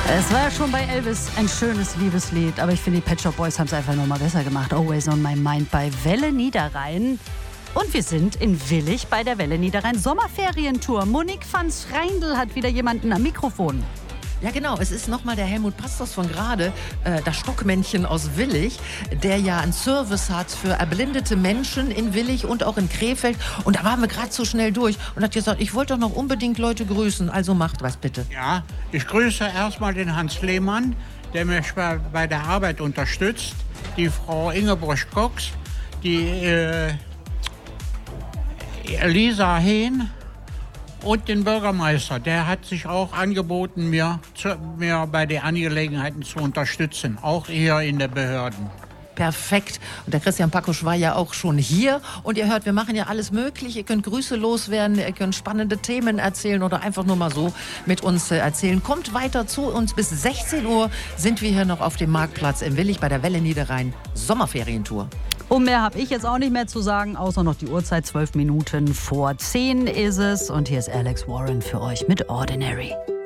Es war ja schon bei Elvis ein schönes Liebeslied, aber ich finde, die Pet Shop Boys haben es einfach nochmal besser gemacht. Always on my mind bei Welle Niederrhein. Und wir sind in Willich bei der Welle Niederrhein Sommerferientour. Monique van Schreindl hat wieder jemanden am Mikrofon. Ja genau, es ist nochmal der Helmut Pastors von gerade, das Stockmännchen aus Willich, der ja einen Service hat für erblindete Menschen in Willich und auch in Krefeld. Und da waren wir gerade so schnell durch und hat gesagt, ich wollte doch noch unbedingt Leute grüßen, also macht was bitte. Ja, ich grüße erstmal den Hans Lehmann, der mich bei der Arbeit unterstützt, die Frau Ingeborg Cox, die Lisa Hehn und den Bürgermeister. Der hat sich auch angeboten, mir bei den Angelegenheiten zu unterstützen, auch hier in den Behörden. Perfekt. Und der Christian Pakusch war ja auch schon hier. Und ihr hört, wir machen ja alles möglich. Ihr könnt Grüße loswerden, ihr könnt spannende Themen erzählen oder einfach nur mal so mit uns erzählen. Kommt weiter zu uns. Bis 16 Uhr sind wir hier noch auf dem Marktplatz in Willich bei der Welle Niederrhein Sommerferientour. Und mehr habe ich jetzt auch nicht mehr zu sagen, außer noch die Uhrzeit. 12 Minuten vor 10 ist es. Und hier ist Alex Warren für euch mit Ordinary.